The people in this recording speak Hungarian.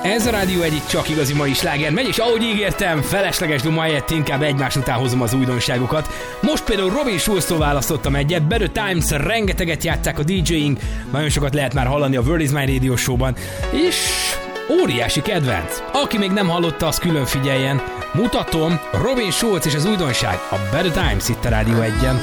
Ez a Rádió egyik csak igazi mai sláger megy, és ahogy ígértem, felesleges duma helyett inkább egymás után hozom az újdonságokat. Most például Robin Schulztól választottam egyet, Better Times, rengeteget játsszák a DJ-ink, nagyon sokat lehet már hallani a World is My Radio Show-ban, és óriási kedvenc. Aki még nem hallotta, az külön figyeljen. Mutatom, Robin Schulz és az újdonság, a Better Times itt a Rádió 1-en.